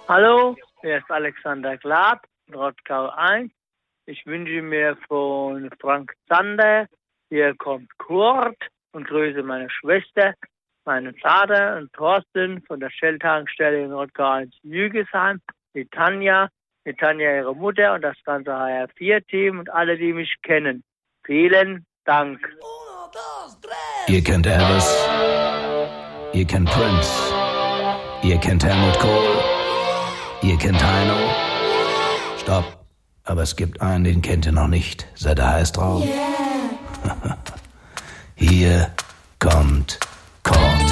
Hallo, hier ist Alexander Glad, Rottgau 1. Ich wünsche mir von Frank Zander, hier kommt Kurt und grüße meine Schwester, meinen Vater und Thorsten von der Shell-Tankstelle in Rottgau 1 Jügesheim, die Tanja ihre Mutter und das ganze HR4-Team und alle, die mich kennen. Vielen Dank. Ihr kennt Elvis, ihr kennt Prince, ihr kennt Helmut Kohl, ihr kennt Heino. Stopp, aber es gibt einen, den kennt ihr noch nicht. Seid ihr heiß drauf? Yeah. Hier kommt